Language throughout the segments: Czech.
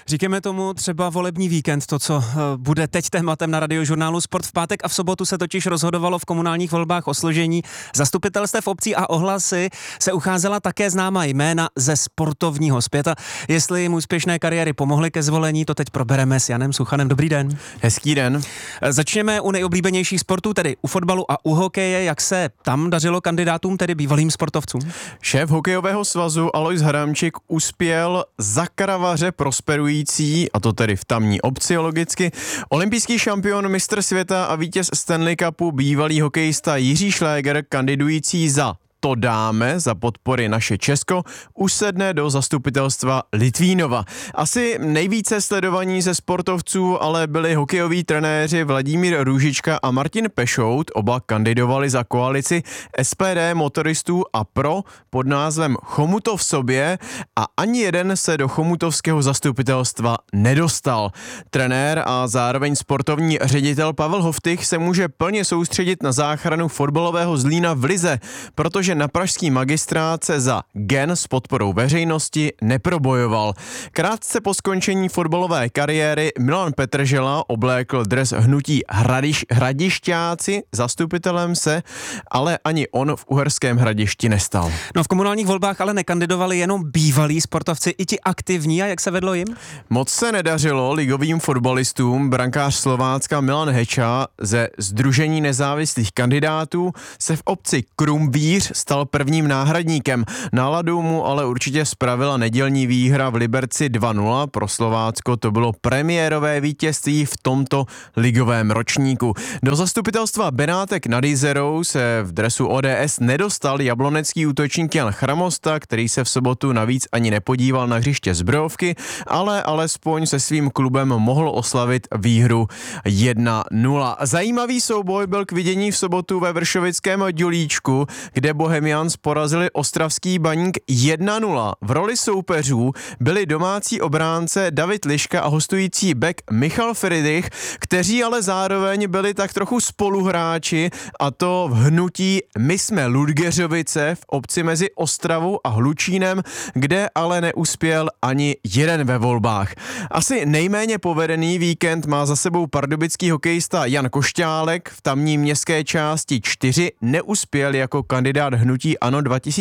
Říkáme tomu třeba volební víkend, to, co bude teď tématem na Radiožurnálu Sport. V pátek a v sobotu se totiž rozhodovalo v komunálních volbách o složení zastupitelstev obcí a ohlasy se ucházela také známá jména ze sportovního světa. Jestli jim úspěšné kariéry pomohly ke zvolení, to teď probereme s Janem Suchanem. Dobrý den. Hezký den. Začněme u nejoblíbenějších sportů, tedy u fotbalu a u hokeje. Jak se tam dařilo kandidátům, tedy bývalým sportovcům? Šéf hokejového svazu Alois Hadamčík uspěl za Karavaře prosperující, a to tedy v tamní obci logicky, olympijský šampion, mistr světa a vítěz Stanley Cupu, bývalý hokejista Jiří Šléger, kandidující za To dáme, za podpory Naše Česko, usedne do zastupitelstva Litvínova. Asi nejvíce sledovaní ze sportovců ale byli hokejoví trenéři Vladimír Růžička a Martin Pešout. Oba kandidovali za koalici SPD, motoristů a pro pod názvem Chomutov sobě a ani jeden se do chomutovského zastupitelstva nedostal. Trenér a zároveň sportovní ředitel Pavel Hoftych se může plně soustředit na záchranu fotbalového Zlína v lize, protože na pražský magistrát se za gen s podporou veřejnosti neprobojoval. Krátce po skončení fotbalové kariéry Milan Petržela oblékl dres hnutí Hradišťáci, zastupitelem se ale ani on v Uherském Hradišti nestal. No, v komunálních volbách ale nekandidovali jenom bývalí sportovci, i ti aktivní. A jak se vedlo jim? Moc se nedařilo ligovým fotbalistům. Brankář Slovácka Milan Heča ze Sdružení nezávislých kandidátů se v obci Krumvíř stal prvním náhradníkem. Náladu mu ale určitě spravila nedělní výhra v Liberci 2-0. Pro Slovácko to bylo premiérové vítězství v tomto ligovém ročníku. Do zastupitelstva Benátek nad Jizerou se v dresu ODS nedostal jablonecký útočník Jan Chramosta, který se v sobotu navíc ani nepodíval na hřiště Zbrojovky, ale alespoň se svým klubem mohl oslavit výhru 1-0. Zajímavý souboj byl k vidění v sobotu ve Vršovickém Dělíčku, kde Bohemians porazili ostravský Baník 1-0. V roli soupeřů byli domácí obránce David Liška a hostující bek Michal Friedrich, kteří ale zároveň byli tak trochu spoluhráči, a to v hnutí My jsme Ludgeřovice v obci mezi Ostravou a Hlučínem, kde ale neuspěl ani jeden ve volbách. Asi nejméně povedený víkend má za sebou pardubický hokejista Jan Košťálek. V tamní městské části 4 neuspěl jako kandidát hnutí ANO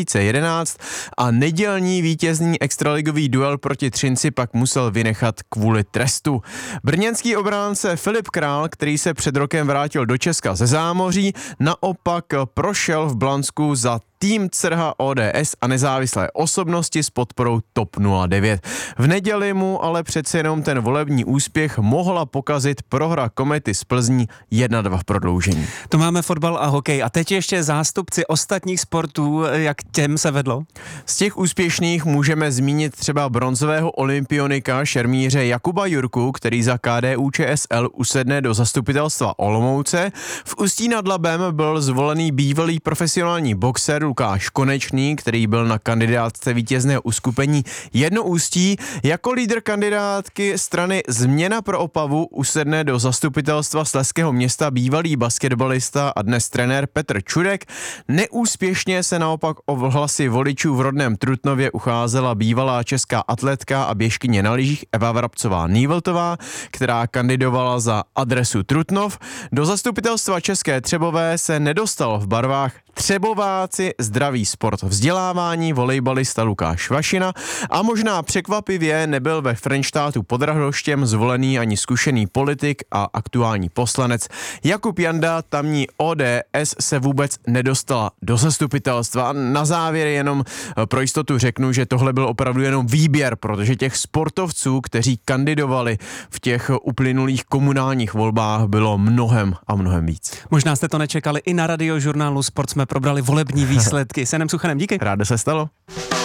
2011 a nedělní vítězný extraligový duel proti Třinci pak musel vynechat kvůli trestu. Brněnský obránce Filip Král, který se před rokem vrátil do Česka ze zámoří, naopak prošel v Blansku za tým Crha ODS a nezávislé osobnosti s podporou TOP 09. V neděli mu ale přece jenom ten volební úspěch mohla pokazit prohra Komety z Plzní 1-2 v prodloužení. To máme fotbal a hokej. A teď ještě zástupci ostatních sportů, jak těm se vedlo? Z těch úspěšných můžeme zmínit třeba bronzového olympionika šermíře Jakuba Jurku, který za KDU-ČSL usedne do zastupitelstva Olomouce. V Ústí nad Labem byl zvolený bývalý profesionální boxer Lukáš Konečný, který byl na kandidátce vítězného uskupení Jedno Ústí. Jako lídr kandidátky strany Změna pro Opavu usedne do zastupitelstva Slezského města bývalý basketbalista a dnes trenér Petr Čurek. Neúspěšně se naopak o hlasy voličů v rodném Trutnově ucházela bývalá česká atletka a běžkyně na lyžích Eva Vrabcová-Nývltová, která kandidovala za adresu Trutnov. Do zastupitelstva České Třebové se nedostal v barvách Třebováci, zdravý sport, vzdělávání, volejbalista Lukáš Vašina a možná překvapivě nebyl ve Frenštátu pod Radhoštěm zvolený ani zkušený politik a aktuální poslanec Jakub Janda. Tamní ODS se vůbec nedostala do zastupitelstva. Na závěr jenom pro jistotu řeknu, že tohle byl opravdu jenom výběr, protože těch sportovců, kteří kandidovali v těch uplynulých komunálních volbách, bylo mnohem a mnohem víc. Možná jste to nečekali, i na Radiožurnálu Sport jsme probrali volební výsledky. S Janem Suchanem, díky. Ráda se stalo.